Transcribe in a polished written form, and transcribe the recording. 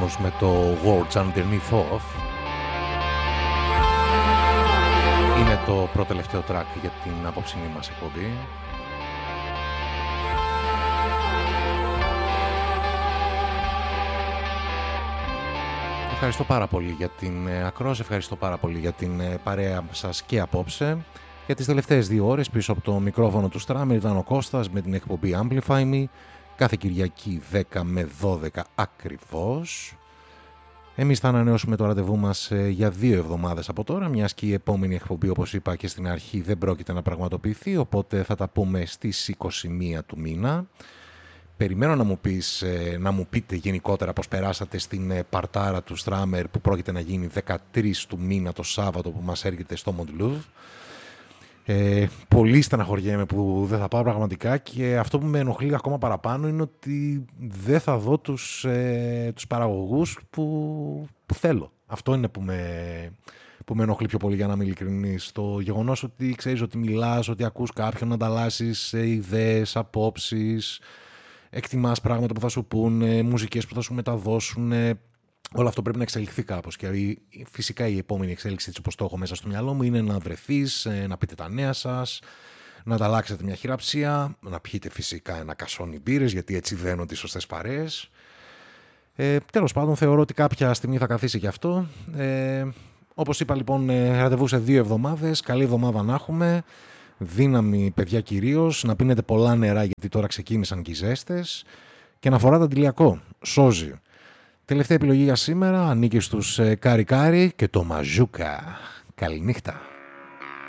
House με το Words Underneath Off. Είναι το πρώτο τελευταίο track για την απόψινή μας εκπομπή. Ευχαριστώ πάρα πολύ για την ακρόαση, ευχαριστώ πάρα πολύ για την παρέα σας και απόψε. Για τις τελευταίες 2 ώρες πίσω από το μικρόφωνο του Στράμερ ήταν ο Κώστας με την εκπομπή Amplify Me, κάθε Κυριακή 10 με 12 ακριβώς. Εμείς θα ανανεώσουμε το ραντεβού μας για 2 εβδομάδες από τώρα, μιας και η επόμενη εκπομπή, όπως είπα και στην αρχή, δεν πρόκειται να πραγματοποιηθεί, οπότε θα τα πούμε στις 21 του μήνα. Περιμένω να μου πείτε γενικότερα πώς περάσατε στην παρτάρα του Στράμερ που πρόκειται να γίνει 13 του μήνα το Σάββατο που μας έρχεται στο Μοντλούβ. Πολύ στεναχωριέμαι που δεν θα πάω πραγματικά και αυτό που με ενοχλεί ακόμα παραπάνω είναι ότι δεν θα δω τους παραγωγούς που θέλω. Αυτό είναι που με ενοχλεί πιο πολύ, για να είμαι ειλικρινής. Το γεγονός ότι ξέρεις ότι μιλάς, ότι ακούς κάποιον, να ανταλλάσσεις ιδέες, απόψεις, εκτιμάς πράγματα που θα σου πούνε, μουσικές που θα σου μεταδώσουν. Όλο αυτό πρέπει να εξελιχθεί κάπως και φυσικά η επόμενη εξέλιξη, έτσι όπως το έχω μέσα στο μυαλό μου, είναι να βρεθείς, να πείτε τα νέα σας, να ανταλλάξετε μια χειραψία, να πιείτε φυσικά ένα κασόνι μπύρες, γιατί έτσι δένονται οι σωστές παρέες. Τέλος πάντων, θεωρώ ότι κάποια στιγμή θα καθίσει γι' αυτό. Όπως είπα λοιπόν, ραντεβού σε 2 εβδομάδες. Καλή εβδομάδα να έχουμε. Δύναμη, παιδιά, κυρίως. Να πίνετε πολλά νερά, γιατί τώρα ξεκίνησαν και οι ζέστες. Και να φοράτε αντιλιακό. Σώζει. Τελευταία επιλογή για σήμερα ανήκει στους Κάρι Κάρι και το Μαζούκα. Καληνύχτα.